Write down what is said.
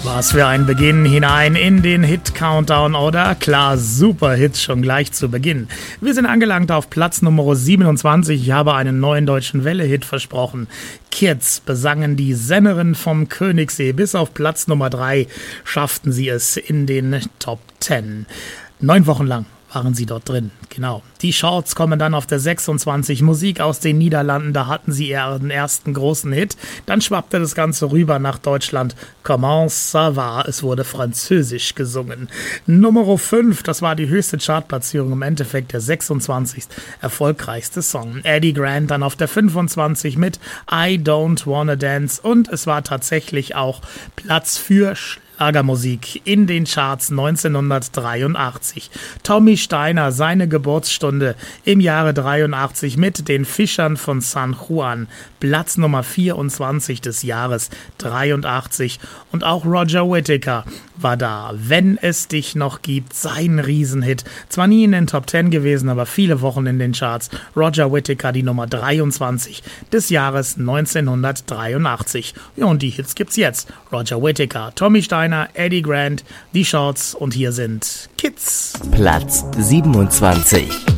Was für ein Beginn hinein in den Hit-Countdown, oder? Klar, super Hits schon gleich zu Beginn. Wir sind angelangt auf Platz Nummer 27. Ich habe einen neuen deutschen Welle-Hit versprochen. Kids besangen die Sängerin vom Königssee. Bis auf Platz Nummer 3 schafften sie es in den Top 10. 9 Wochen lang waren sie dort drin, genau. Die Shorts kommen dann auf der 26, Musik aus den Niederlanden, da hatten sie ihren ersten großen Hit. Dann schwappte das Ganze rüber nach Deutschland. Comment ça va? Es wurde französisch gesungen. Nummer 5, das war die höchste Chartplatzierung, im Endeffekt der 26. erfolgreichste Song. Eddie Grant dann auf der 25 mit I Don't Wanna Dance und es war tatsächlich auch Platz für Schlagermusik in den Charts 1983. Tommy Steiner, seine Geburtsstunde im Jahre 83 mit den Fischern von San Juan, Platz Nummer 24 des Jahres 83. Und auch Roger Whittaker war da. Wenn es dich noch gibt, sein Riesenhit. Zwar nie in den Top 10 gewesen, aber viele Wochen in den Charts. Roger Whittaker, die Nummer 23 des Jahres 1983. Ja, und die Hits gibt's jetzt. Roger Whittaker, Tommy Steiner, Eddie Grant, die Shorts und hier sind Kids. Platz 27.